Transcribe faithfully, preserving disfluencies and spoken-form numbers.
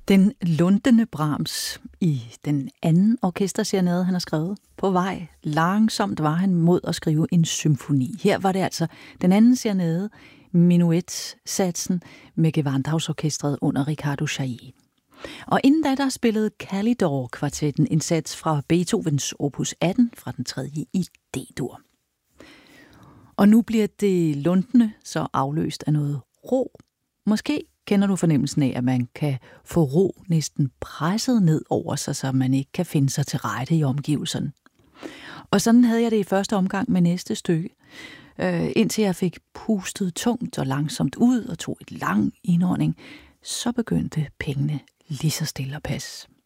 Den lundende Brahms i den anden orkesterserenade, han har skrevet. På vej langsomt var han mod at skrive en symfoni. Her var det altså den anden serenade, Menuet-satsen med Gewandhausorkestret under Riccardo Chailly. Og inden da, der spillede Kalidor-kvartetten en sats fra Beethovens opus atten fra den tredje i D-dur. Og nu bliver det lundende så afløst af noget ro. Måske kender du fornemmelsen af, at man kan få ro næsten presset ned over sig, så man ikke kan finde sig til rette i omgivelserne. Og sådan havde jeg det i første omgang med næste stykke, øh, indtil jeg fik pustet tungt og langsomt ud og tog et lang indånding, så begyndte pengene lige så stille at passe.